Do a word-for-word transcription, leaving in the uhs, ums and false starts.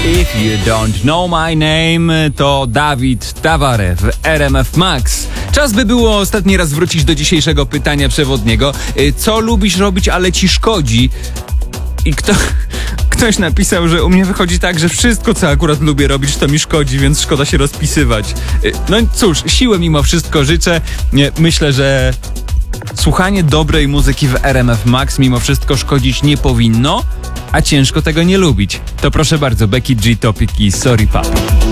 If you don't know my name, to Dawid Taware w R M F Max. Czas by było ostatni raz wrócić do dzisiejszego pytania przewodniego. Co lubisz robić, ale ci szkodzi? I kto... Ktoś napisał, że u mnie wychodzi tak, że wszystko, co akurat lubię robić, to mi szkodzi, więc szkoda się rozpisywać. No cóż, siłę mimo wszystko życzę. Myślę, że słuchanie dobrej muzyki w R M F Max mimo wszystko szkodzić nie powinno, a ciężko tego nie lubić. To proszę bardzo, Becky G, Topic i Sorry Papi.